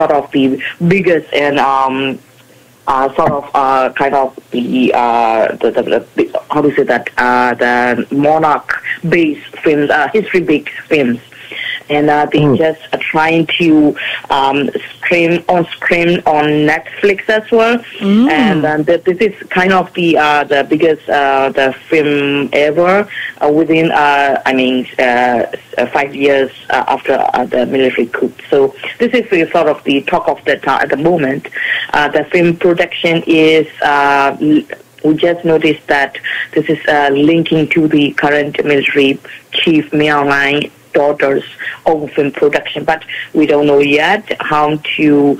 sort of the biggest and sort of kind of the how to say that the monarch-based films, history-based films. And they just are trying to screen on Netflix as well. And this is kind of the biggest the film ever within 5 years after the military coup. So this is sort of the talk of the town at the moment. The film production is. We just noticed that this is linking to the current military chief Miao Lai daughter's own film production, but we don't know yet how to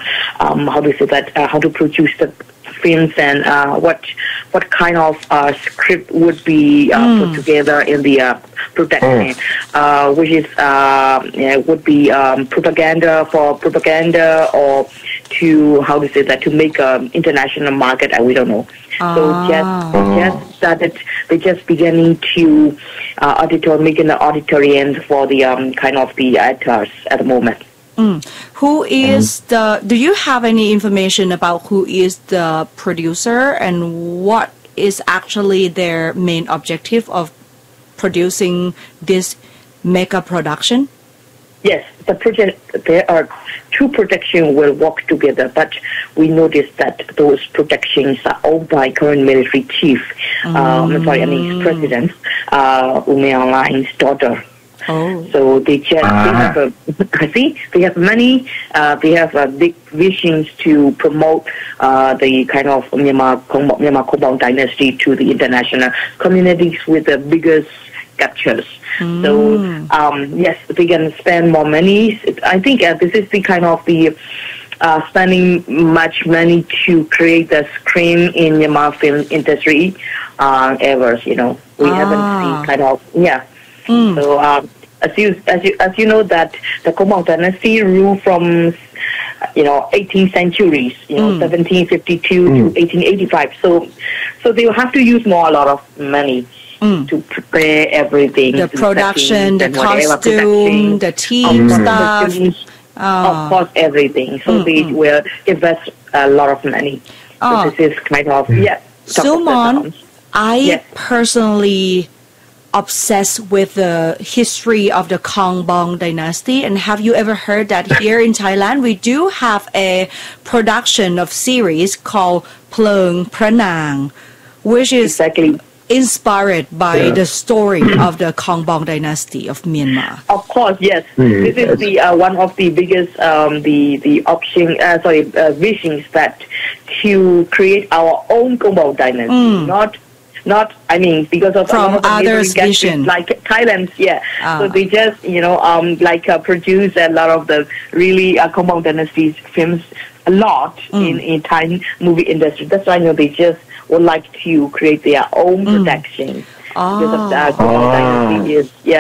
how to produce the films and what kind of script would be put together in the production, which is would be propaganda or to to make international market. We don't know. So they just beginning to making the auditorium for the kind of the actors at the moment. Who is do you have any information about who is the producer and what is actually their main objective of producing this mega production? Yes, the project, there are two productions will work together, but we noticed that those productions are owned by current military chief, president, Miao Lai's daughter. So they just they have money, they have big visions to promote the kind of Myanmar Konbaung dynasty to the international communities with the biggest captures. So yes, they can spend more money. I think this is the kind of the spending much money to create the screen in Myanmar film industry ever. We haven't seen kind of So as you know that the Konbaung dynasty ruled from 18th centuries, 1752 to 1885. So they will have to use a lot of money to prepare everything. The production, the costume, the team stuff. Of course, everything. So they will invest a lot of money. So this is kind of, Sumon, I personally obsessed with the history of the Konbaung dynasty, and have you ever heard that here in Thailand we do have a production of series called Pleung Pranang, which is inspired by the story of the Konbaung dynasty of Myanmar. Of course, yes. This is the one of the biggest the option visions that to create our own Konbaung dynasty, not because of from others' vision, like Thailand's, So they just produce a lot of the really Konbaung dynasty films a lot in Thai movie industry. That's why they just would like to create their own production because of the Konbaung dynasty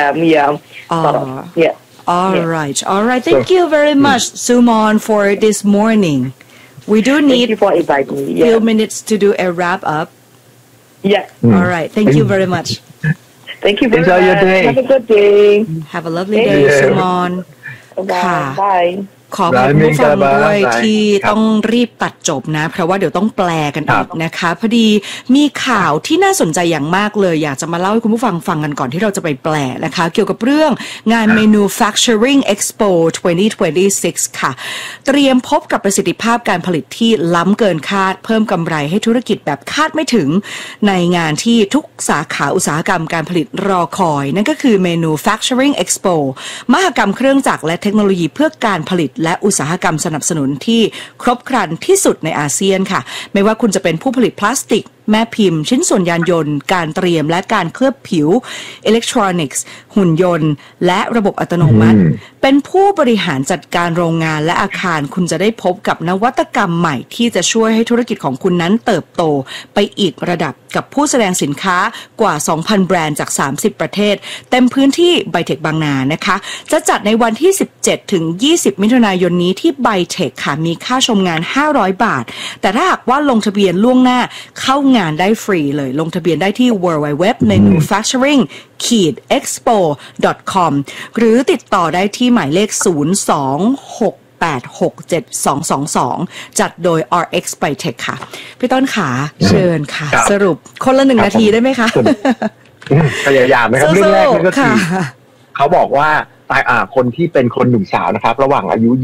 is All right. Thank you very much, Sumon, for this morning. We do need Thank you for inviting me. a few minutes to do a wrap up. All right. Thank you very much. Thank you very Enjoy much. your day. Have a good day. Have a lovely day, Sumon. Bye. ขอบคุณผู้ฟังด้วยที่ต้องรีบตัดจบนะเพราะว่าเดี๋ยวต้องแปลกันอีกนะคะพอดีมีข่าวที่น่าสนใจอย่างมากเลยอยากจะมาเล่าให้คุณผู้ฟังฟังกันก่อนที่เราจะไปแปลนะคะเกี่ยวกับเรื่องงาน Manufacturing Expo 2026 ค่ะเตรียมพบกับประสิทธิภาพการผลิตที่ล้ำเกินคาดเพิ่มกำไรให้ธุรกิจแบบคาดไม่ถึงในงานที่ทุกสาขาอุตสาหกรรมการผลิตรอคอยนั่นก็คือ Manufacturing Expo มหกรรมเครื่องจักรและเทคโนโลยีเพื่อการผลิตและอุตสาหกรรมสนับสนุนที่ครบครันที่สุดในอาเซียนค่ะไม่ว่าคุณจะเป็นผู้ผลิตพลาสติกแม่พิมพ์ชิ้นส่วนยานยนต์การเตรียมและการเคลือบผิวอิเล็กทรอนิกส์หุ่นยนต์และระบบอัตโนมัติเป็นผู้บริหารจัดการโรงงานและอาคารคุณจะได้พบกับนวัตกรรมใหม่ที่จะช่วยให้ธุรกิจของคุณนั้นเติบโตไปอีกระดับกับผู้แสดงสินค้ากว่า 2,000 แบรนด์จาก 30 ประเทศเต็มพื้นที่ไบเทคบางนานะคะจะจัดในวันที่ 17 ถึง 20 มิถุนายนนี้ที่ไบเทคค่ะมีค่าชมงาน 500 บาทแต่ถ้าหากว่าลงทะเบียนล่วงหน้าเข้างานได้ฟรีเลยลงทะเบียนได้ที่ www.manufacturing-expo.com หรือติดต่อได้ที่หมายเลข 02-689-9999 08676222จัดโดย RX by Tech ค่ะพี่ต้นขาเชิญค่ะสรุปคนละ1 นาทีได้ไหมคะพยายามนะครับเรื่องแรกก็คือเขาบอกว่าคนที่เป็นคนหนุ่มสาวนะครับระหว่างอายุ